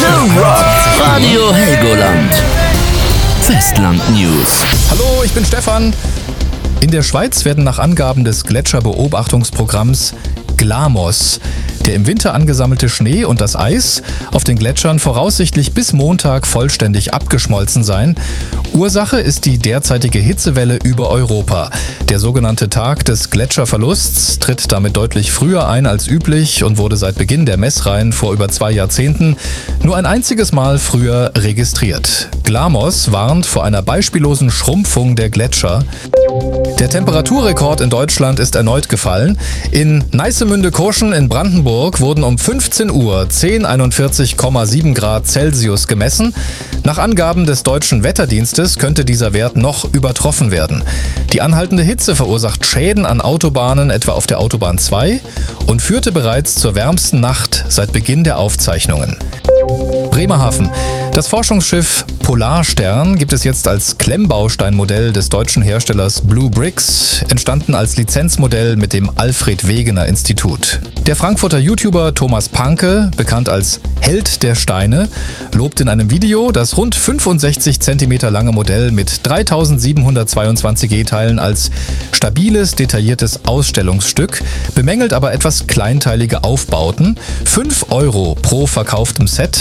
The Rock Radio Helgoland. Festland News. Hallo, ich bin Stefan. In der Schweiz werden nach Angaben des Gletscherbeobachtungsprogramms GLAMOS der im Winter angesammelte Schnee und das Eis auf den Gletschern voraussichtlich bis Montag vollständig abgeschmolzen sein. Ursache ist die derzeitige Hitzewelle über Europa. Der sogenannte Tag des Gletscherverlusts tritt damit deutlich früher ein als üblich und wurde seit Beginn der Messreihen vor über 2 Jahrzehnten nur ein einziges Mal früher registriert. GLAMOS warnt vor einer beispiellosen Schrumpfung der Gletscher. Der Temperaturrekord in Deutschland ist erneut gefallen. In Neissemünde-Kurschen in Brandenburg wurden um 15 Uhr 1041,7 Grad Celsius gemessen. Nach Angaben des Deutschen Wetterdienstes könnte dieser Wert noch übertroffen werden. Die anhaltende Hitze verursacht Schäden an Autobahnen, etwa auf der Autobahn 2, und führte bereits zur wärmsten Nacht seit Beginn der Aufzeichnungen. Bremerhaven. Das Forschungsschiff Polarstern gibt es jetzt als Klemmbausteinmodell des deutschen Herstellers Blue Bricks, entstanden als Lizenzmodell mit dem Alfred Wegener Institut. Der Frankfurter YouTuber Thomas Panke, bekannt als Held der Steine, lobt in einem Video das rund 65 cm lange Modell mit 3722 E-Teilen als stabiles, detailliertes Ausstellungsstück, bemängelt aber etwas kleinteilige Aufbauten. 5 € pro verkauftem Set